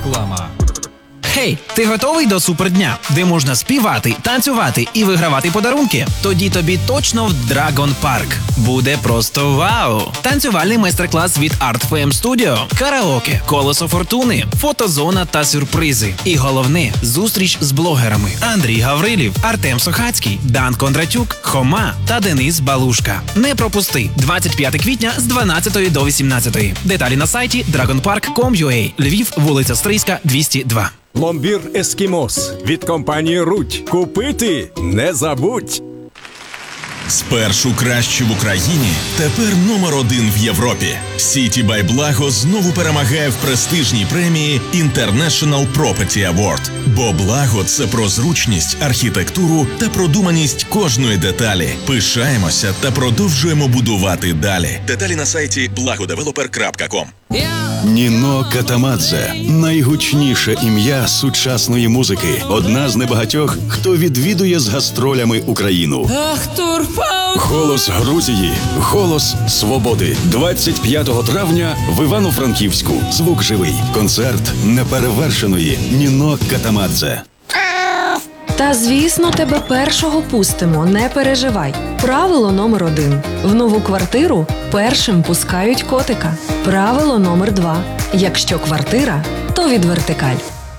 Реклама. Хей, ти готовий до супердня, де можна співати, танцювати і вигравати подарунки? Тоді тобі точно в Dragon Park. Буде просто вау! Танцювальний майстер-клас від Art FM Studio, караоке, колесо фортуни, фотозона та сюрпризи. І головне – зустріч з блогерами Андрій Гаврилів, Артем Сохацький, Дан Кондратюк, Хома та Денис Балушка. Не пропусти! 25 квітня з 12 до 18. Деталі на сайті dragonpark.com.ua. Львів, вулиця Стрийська, 202. Пломбір «Ескімос» від компанії «Рудь». Купити не забудь! Спершу кращі в Україні, тепер номер 1 в Європі. City by Blago знову перемагає в престижній премії International Property Award. Бо Благо – це про зручність, архітектуру та продуманість кожної деталі. Пишаємося та продовжуємо будувати далі. Деталі на сайті blagodeveloper.com. Ніно Катамадзе – найгучніше ім'я сучасної музики. Одна з небагатьох, хто відвідує з гастролями Україну. Голос Грузії, голос свободи. 25 травня в Івано-Франківську. Звук живий. Концерт неперевершеної Ніно Катамадзе. Та, звісно, тебе першого пустимо, не переживай. Правило номер 1. В нову квартиру першим пускають котика. Правило номер 2. Якщо квартира, то від Вертикаль.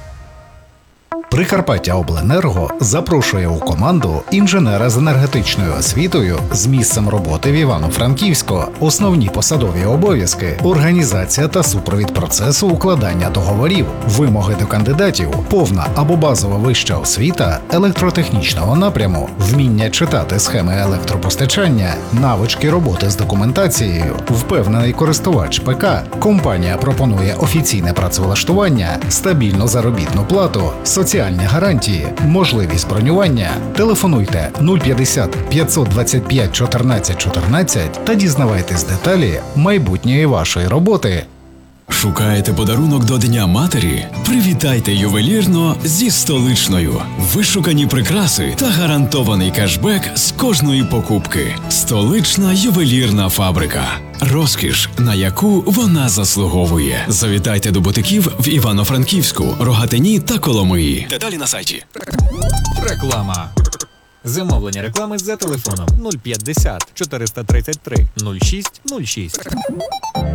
Прикарпаттяобленерго запрошує у команду інженера з енергетичною освітою з місцем роботи в Івано-Франківську. Основні посадові обов'язки – організація та супровід процесу укладання договорів, вимоги до кандидатів, повна або базова вища освіта електротехнічного напряму, вміння читати схеми електропостачання, навички роботи з документацією, впевнений користувач ПК. Компанія пропонує офіційне працевлаштування, стабільну заробітну плату, соціальні гарантії, можливість бронювання. Телефонуйте 050 525 14 14 та дізнавайтесь деталі майбутньої вашої роботи. Шукаєте подарунок до Дня матері? Привітайте ювелірно зі Столичною. Вишукані прикраси та гарантований кешбек з кожної покупки. Столична ювелірна фабрика. Розкіш, на яку вона заслуговує. Завітайте до бутиків в Івано-Франківську, Рогатині та Коломиї. Деталі на сайті. Реклама. Замовлення реклами за телефоном 050 433 06 06.